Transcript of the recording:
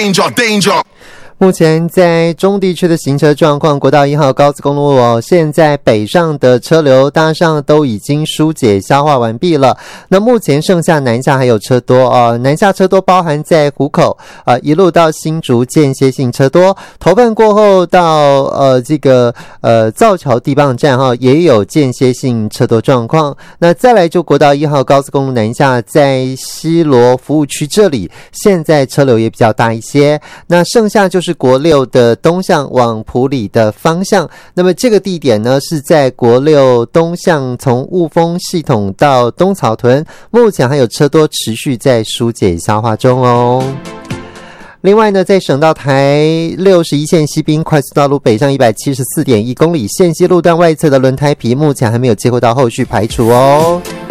Danger, danger. 目前在中地区的行车状况，国道1号高速公路现在北上的车流大上都已经疏解消化完毕了。那目前剩下南下还有车多南下车多包含在湖口一路到新竹间歇性车多，头份过后到造桥地磅站也有间歇性车多状况。那再来就国道1号高速公路南下，在西螺服务区这里，现在车流也比较大一些。那剩下就是国六的东向往埔里的方向，那么这个地点呢是在国六东向从雾峰系统到东草屯，目前还有车多持续在疏解消化中哦。另外呢，在省道台61线西滨快速道路北上 174.1 公里线西路段外侧的轮胎皮，目前还没有接获到后续排除哦。